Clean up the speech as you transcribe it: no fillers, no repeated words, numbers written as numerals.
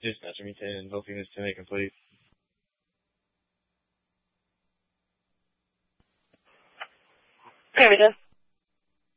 Dispatcher me 10 and hoping this 10 complete. Okay, we done.